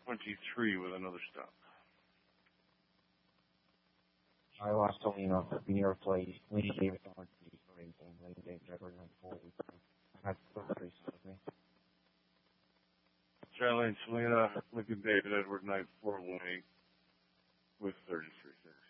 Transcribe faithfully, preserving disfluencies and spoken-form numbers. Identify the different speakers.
Speaker 1: twenty-three with another stop.
Speaker 2: I lost only enough that the near play when he gave it to one T for anything. Lane Dave Edward nine forty. I had thirty-three with me.
Speaker 1: Charlie and Selena, Lincoln David Edward nine four one eight with thirty-three, sir.